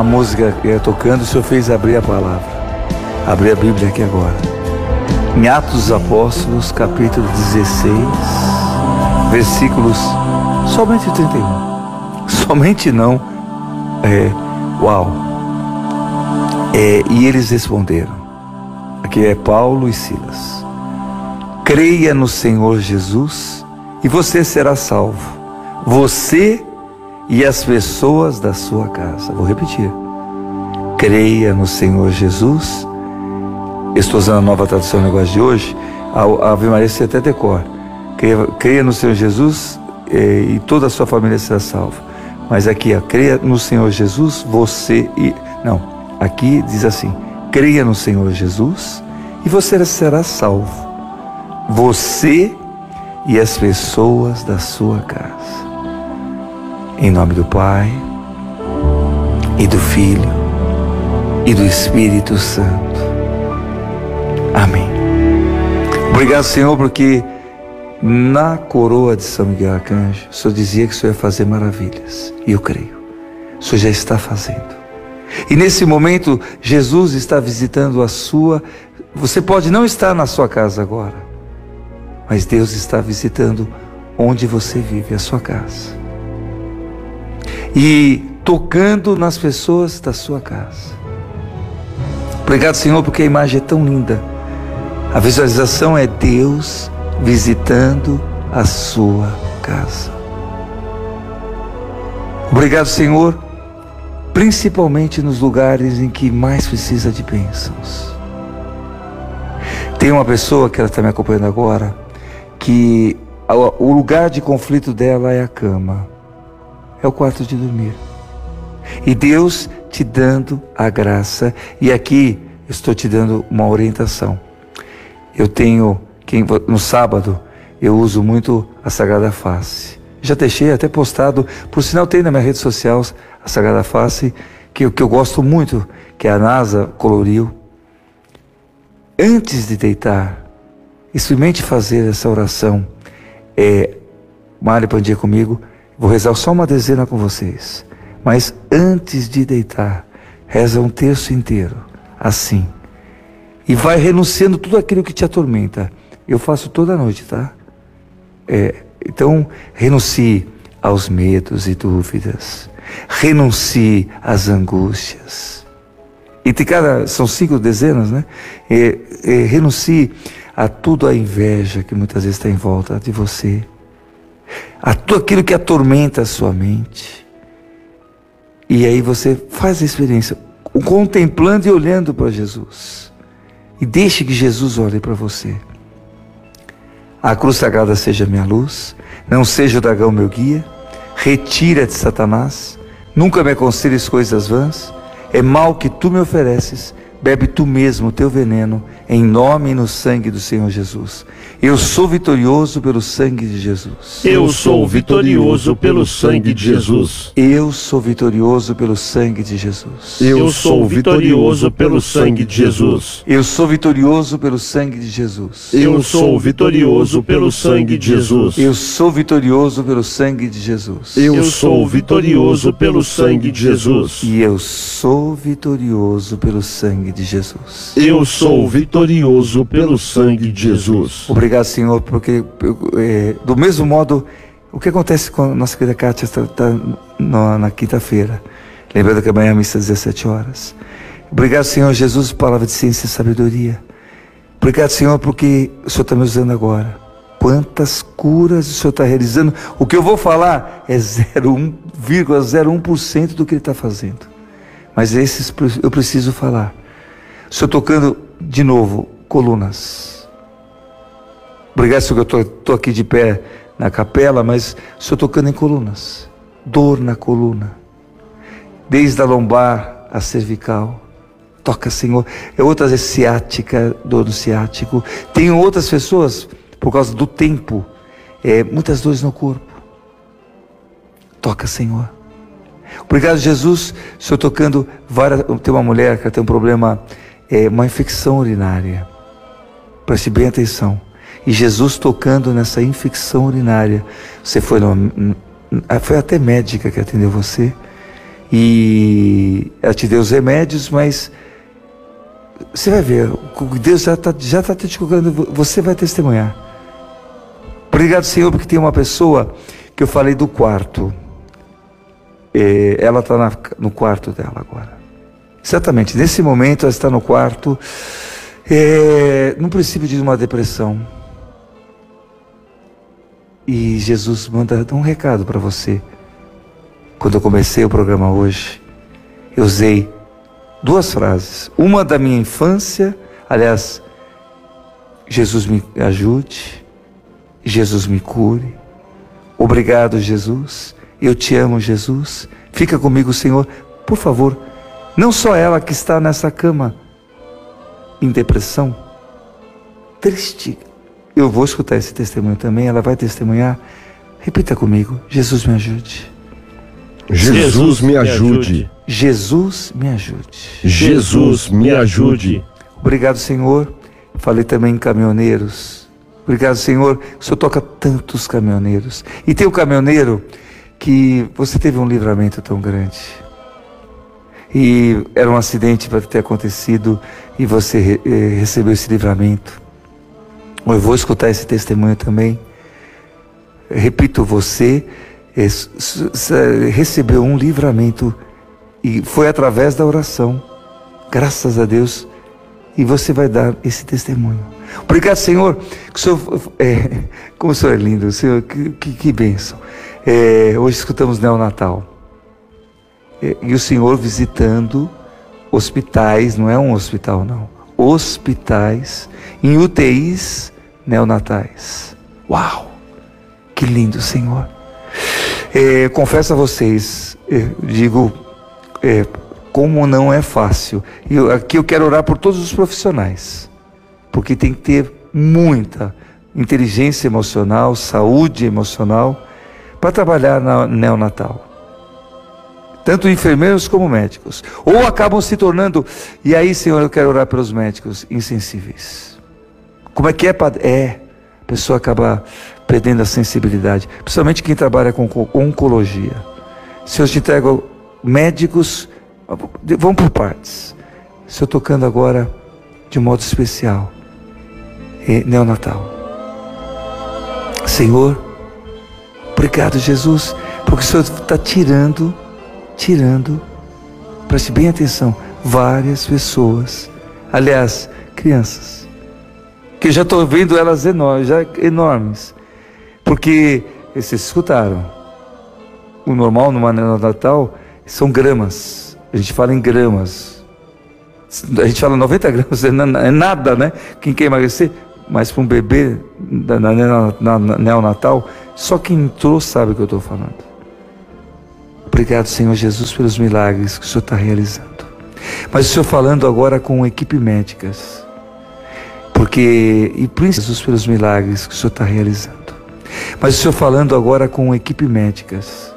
a música tocando, o Senhor fez abrir a palavra, abrir a Bíblia aqui agora. Em Atos dos Apóstolos, capítulo 16, versículos somente 31. Somente não. E eles responderam. Aqui é Paulo e Silas. Creia no Senhor Jesus e você será salvo. Você e as pessoas da sua casa. Vou repetir. Creia no Senhor Jesus. Estou usando a nova tradução do negócio de hoje. A Ave Maria se até decora. Creia no Senhor Jesus e toda a sua família será salva. Mas aqui, creia no Senhor Jesus, você e... Não, aqui diz assim, creia no Senhor Jesus e você será salvo. Você e as pessoas da sua casa. Em nome do Pai, e do Filho, e do Espírito Santo. Amém. Obrigado, Senhor, porque na coroa de São Miguel Arcanjo, o Senhor dizia que o Senhor ia fazer maravilhas. E eu creio. O Senhor já está fazendo. E nesse momento, Jesus está visitando a sua... Você pode não estar na sua casa agora, mas Deus está visitando onde você vive, a sua casa. E tocando nas pessoas da sua casa. Obrigado, Senhor, porque a imagem é tão linda. A visualização é Deus visitando a sua casa. Obrigado, Senhor, principalmente nos lugares em que mais precisa de bênçãos. Tem uma pessoa que ela está me acompanhando agora, que o lugar de conflito dela é a cama, é o quarto de dormir. E Deus te dando a graça, e aqui estou te dando uma orientação. Eu tenho, no sábado, eu uso muito a Sagrada Face. Já deixei até postado, por sinal tem na minha rede social a Sagrada Face, que eu gosto muito, que a NASA coloriu. Antes de deitar, experimente fazer essa oração. Male Pandia comigo, vou rezar só uma dezena com vocês. Mas antes de deitar, reza um terço inteiro, assim. E vai renunciando tudo aquilo que te atormenta. Eu faço toda noite, tá? Então, renuncie aos medos e dúvidas. Renuncie às angústias. E são 5 dezenas, né? Renuncie a tudo a inveja que muitas vezes está em volta de você. A tudo aquilo que atormenta a sua mente. E aí você faz a experiência, contemplando e olhando para Jesus. E deixe que Jesus olhe para você. A cruz sagrada seja minha luz, não seja o dragão meu guia, retira de Satanás, nunca me aconselhes coisas vãs, é mal que tu me ofereces, bebe tu mesmo o teu veneno, em nome e no sangue do Senhor Jesus. Eu sou vitorioso pelo sangue de Jesus. Eu sou vitorioso pelo sangue de Jesus. Eu sou vitorioso pelo sangue de Jesus. Eu sou vitorioso pelo sangue de Jesus. Eu sou vitorioso pelo sangue de Jesus. Eu sou vitorioso pelo sangue de Jesus. Eu sou vitorioso pelo sangue de Jesus. Eu sou vitorioso pelo sangue de Jesus. E eu sou vitorioso pelo sangue de Jesus. Eu sou vitorioso pelo sangue de Jesus. Obrigado, Senhor, porque do mesmo modo, o que acontece com a nossa querida Kátia na quinta-feira, lembrando que amanhã é a missa às 17 horas. Obrigado, Senhor Jesus, palavra de ciência e sabedoria. Obrigado, Senhor, porque o Senhor está me usando agora. Quantas curas o Senhor está realizando. O que eu vou falar é 0,01% do que Ele está fazendo. Mas esses eu preciso falar. O Senhor tocando de novo colunas. Obrigado, Senhor, que eu estou aqui de pé na capela, mas o Senhor tocando em colunas. Dor na coluna. Desde a lombar a cervical. Toca, Senhor. Outras é ciática, dor no ciático. Tem outras pessoas, por causa do tempo, muitas dores no corpo. Toca, Senhor. Obrigado, Jesus. O Senhor tocando tem uma mulher que tem um problema, uma infecção urinária. Preste bem atenção. E Jesus tocando nessa infecção urinária. Você foi até médica que atendeu você. E ela te deu os remédios, mas você vai ver, Deus já está te colocando, você vai testemunhar. Obrigado, Senhor, porque tem uma pessoa que eu falei do quarto. Ela está no quarto dela agora. Exatamente, nesse momento ela está no quarto, no princípio de uma depressão. E Jesus manda um recado para você. Quando eu comecei o programa hoje, eu usei 2 frases. Uma da minha infância, aliás, Jesus me ajude, Jesus me cure. Obrigado, Jesus. Eu te amo, Jesus. Fica comigo, Senhor. Por favor, não só ela que está nessa cama em depressão, triste. Eu vou escutar esse testemunho também, ela vai testemunhar. Repita comigo: Jesus me ajude. Jesus me ajude. Jesus me ajude. Jesus me ajude. Obrigado, Senhor. Falei também em caminhoneiros. Obrigado, Senhor. O Senhor toca tantos caminhoneiros. E tem o caminhoneiro que você teve um livramento tão grande. E era um acidente para ter acontecido e você recebeu esse livramento. Eu vou escutar esse testemunho também. Repito, você recebeu um livramento e foi através da oração, graças a Deus, e você vai dar esse testemunho. Obrigado, Senhor, que o Senhor, como o Senhor é lindo, Senhor, que bênção. Hoje escutamos neonatal, e o Senhor visitando hospitais, não é um hospital não, hospitais, em UTIs neonatais. Uau, que lindo, Senhor. Confesso a vocês, digo, como não é fácil. E aqui eu quero orar por todos os profissionais, porque tem que ter muita inteligência emocional, saúde emocional, para trabalhar na neonatal. Tanto enfermeiros como médicos. Ou acabam se tornando, e aí, Senhor, eu quero orar pelos médicos insensíveis. Como é que é, Padre? A pessoa acaba perdendo a sensibilidade, principalmente quem trabalha com oncologia. Senhor, te entrego médicos, vão por partes. Senhor, tocando agora de modo especial, neonatal. Senhor, obrigado, Jesus, porque o Senhor está tirando, preste bem atenção, várias pessoas, aliás, crianças, que já estou vendo elas enormes, porque vocês escutaram, o normal numa neonatal são gramas, a gente fala em gramas, a gente fala 90 gramas, é nada, né? Quem quer emagrecer, mas para um bebê na neonatal, só quem entrou sabe o que eu estou falando. Obrigado, Senhor Jesus, pelos milagres que o Senhor está realizando. Mas o Senhor falando agora com equipe médicas, e por isso, Jesus, pelos milagres que o Senhor está realizando. Mas o Senhor falando agora com equipe médicas,